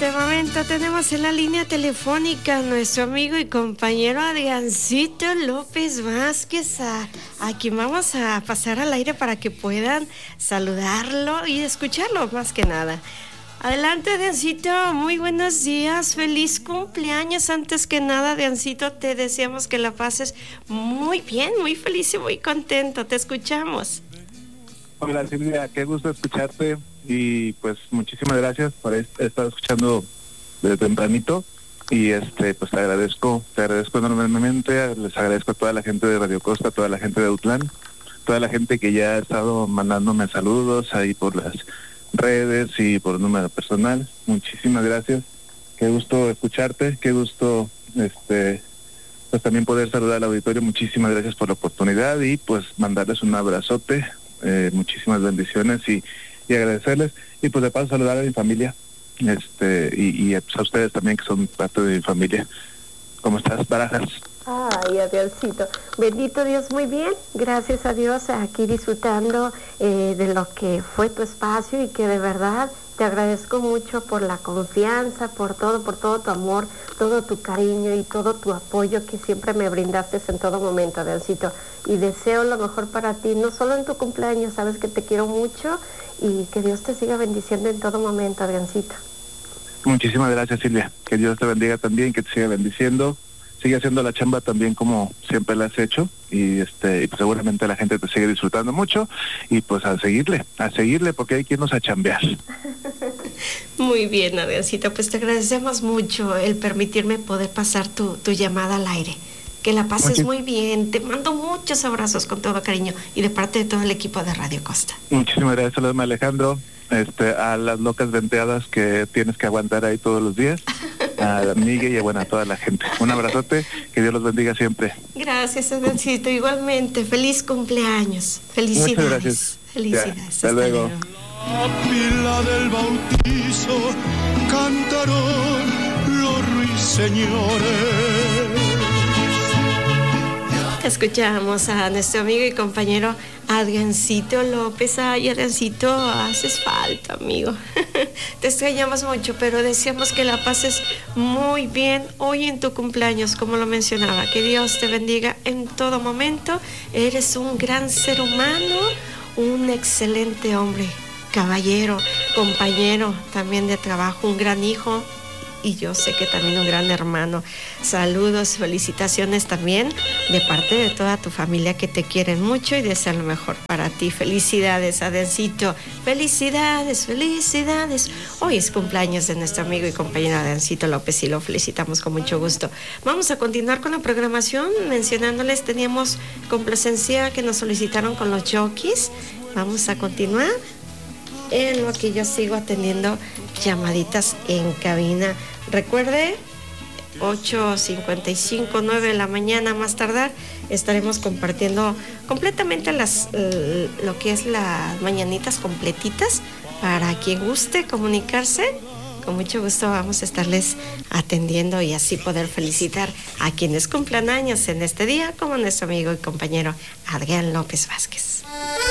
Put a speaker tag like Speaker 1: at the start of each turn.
Speaker 1: este momento tenemos en la línea telefónica a nuestro amigo y compañero Adriancito López Vázquez, a quien vamos a pasar al aire para que puedan saludarlo y escucharlo más que nada. Adelante, Adriancito, muy buenos días, feliz cumpleaños. Antes que nada, Adriancito, te deseamos que la pases muy bien, muy feliz y muy contento. Te escuchamos.
Speaker 2: Hola, Silvia, qué gusto escucharte y pues muchísimas gracias por estar escuchando desde tempranito y pues te agradezco enormemente. Les agradezco a toda la gente de Radio Costa, a toda la gente de Autlán, toda la gente que ya ha estado mandándome saludos ahí por las redes y por número personal. Muchísimas gracias, qué gusto escucharte, qué gusto pues también poder saludar al auditorio. Muchísimas gracias por la oportunidad y pues mandarles un abrazote, muchísimas bendiciones y agradecerles y pues de paso saludar a mi familia y pues a ustedes también que son parte de mi familia. ¿Cómo estás, Barajas?
Speaker 1: Ay, Adriancito, bendito Dios, muy bien, gracias a Dios, aquí disfrutando de lo que fue tu espacio y que de verdad te agradezco mucho por la confianza, por todo tu amor, todo tu cariño y todo tu apoyo que siempre me brindaste en todo momento, Adriancito, y deseo lo mejor para ti, no solo en tu cumpleaños, sabes que te quiero mucho y que Dios te siga bendiciendo en todo momento, Adriancito.
Speaker 2: Muchísimas gracias, Silvia, que Dios te bendiga también, que te siga bendiciendo. Sigue haciendo la chamba también como siempre la has hecho y pues seguramente la gente te sigue disfrutando mucho y pues a seguirle porque hay que irnos a chambear.
Speaker 1: Muy bien, Adriancito, pues te agradecemos mucho el permitirme poder pasar tu llamada al aire. Que la pases muy bien, te mando muchos abrazos con todo cariño y de parte de todo el equipo de Radio Costa.
Speaker 2: Muchísimas gracias, saludos a Alejandro, a las locas venteadas que tienes que aguantar ahí todos los días, a Miguel y a toda la gente. Un abrazote, que Dios los bendiga siempre.
Speaker 1: Gracias, Adriancito, igualmente, feliz cumpleaños, felicidades.
Speaker 2: Muchas gracias.
Speaker 1: Felicidades.
Speaker 2: Ya, hasta luego.
Speaker 3: La pila del bautizo cantaron los ruiseñores.
Speaker 1: Escuchamos a nuestro amigo y compañero Adriancito López. Ay, Adriancito, haces falta, amigo. Te extrañamos mucho, pero deseamos que la pases muy bien hoy en tu cumpleaños, como lo mencionaba. Que Dios te bendiga en todo momento. Eres un gran ser humano, un excelente hombre, caballero, compañero también de trabajo, un gran hijo. Y yo sé que también un gran hermano. Saludos, felicitaciones también de parte de toda tu familia que te quieren mucho y desean lo mejor para ti. Felicidades, Adriancito. Felicidades, felicidades. Hoy es cumpleaños de nuestro amigo y compañero Adriancito López y lo felicitamos con mucho gusto. Vamos a continuar con la programación mencionándoles, teníamos complacencia que nos solicitaron con los jockeys. Vamos a continuar en lo que yo sigo atendiendo llamaditas en cabina. Recuerde, 8:55, 9 de la mañana más tardar, estaremos compartiendo completamente lo que es las mañanitas completitas para quien guste comunicarse. Con mucho gusto vamos a estarles atendiendo y así poder felicitar a quienes cumplan años en este día, como nuestro amigo y compañero Adrián López Vázquez.